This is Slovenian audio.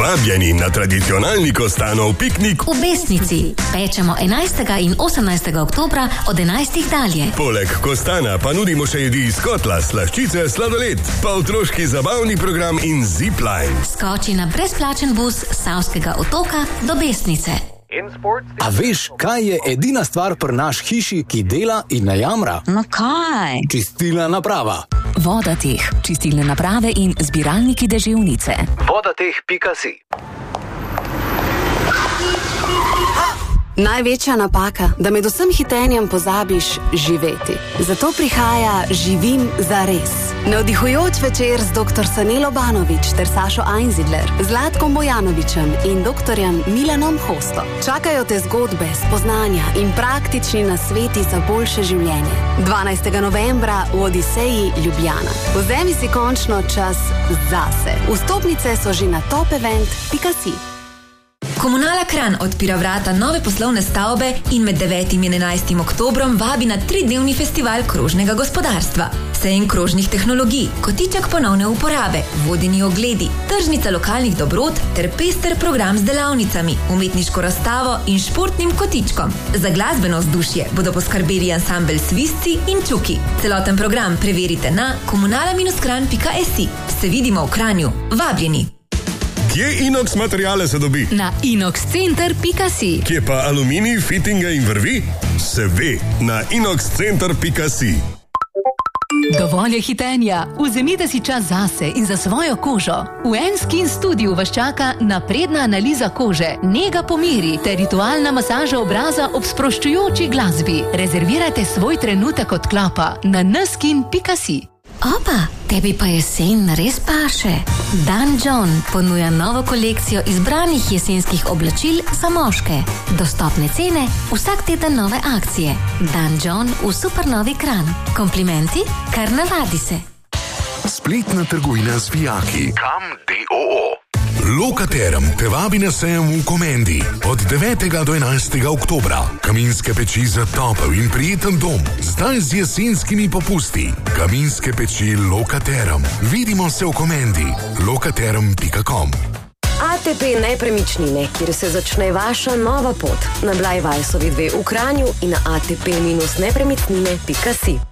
Vabljeni na tradicionalni Kostanov piknik v Besnici. Pečemo 11. in 18. oktobra od 11. dalje. Poleg Kostana pa nudimo še jedi iz kotla, slaščice, sladoled, pa otroški zabavni program in zipline. Skoči na brezplačen bus s Savskega otoka do Besnice. A veš, kaj je edina stvar pri naš hiši, ki dela in ne jamra? No kaj? Čistilna naprava. Vodateh, čistilne naprave in zbiralniki deževnice. Vodateh.si. Največja napaka, da med vsem hitenjem pozabiš živeti. Zato prihaja Živim zares. Navdihujoč večer z dr. Sanelo Banović ter Sašo Einzidler, Zlatkom Bojanovićem in dr. Milanom Hosto. Čakajo te zgodbe, spoznanja in praktični nasveti za boljše življenje. 12. novembra v Odiseji Ljubljana. Vzemi si končno čas zase. Vstopnice so že na topevent.si. Komunala Kranj odpira vrata nove poslovne stavbe in med 9. in 11. oktobrom vabi na 3-dnevni festival krožnega gospodarstva. Sejem krožnih tehnologij, kotiček ponovne uporabe, vodeni ogledi, tržnica lokalnih dobrot ter pester program z delavnicami, umetniško razstavo in športnim kotičkom. Za glasbeno vzdušje bodo poskrbeli ansambel Svisci in Čuki. Celoten program preverite na komunala-kranj.si. Se vidimo v Kranju. Vabljeni! Kje Inox materiale se dobi? Na inoxcenter.si. Kje pa aluminij, fitinga in vrvi? Se ve na inoxcenter.si. Dovolj je hitenja. Vzemite si čas zase in za svojo kožo. V N-Skin Studiu vas čaka napredna analiza kože, nega po meri ter ritualna masaža obraza ob sproščujoči glasbi. Rezervirajte svoj trenutek odklopa na nskin.si. Opa, tebi pa jesen res paše. Dan John ponuja novo kolekcijo izbranih jesenskih oblačil za moške. Dostopne cene, vsak teden nove akcije. Dan John v supernovi Kranj. Komplimenti, kar navadi se. Spletna trgovina z vijaki. Kam DOO. Lokaterom te vabi na sejem v Komendi od 9. do 11. oktobra. Kaminske peči za topel in prijeten dom, zdaj z jesenskimi popusti. Kaminske peči Lokaterom. Vidimo se v Komendi. Lokaterom.com. ATP nepremičnine, kjer se začne vaša nova pot. Na Blajvajsovi 2 v Kranju in na atp-nepremičnine.si.